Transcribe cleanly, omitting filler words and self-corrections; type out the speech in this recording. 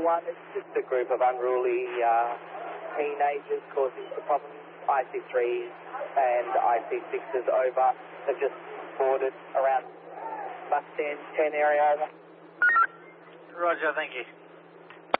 1, it's just a group of unruly teenagers causing some problems. IC3s and IC6s over. They've just boarded around bus stand 10 area over. Roger, thank you.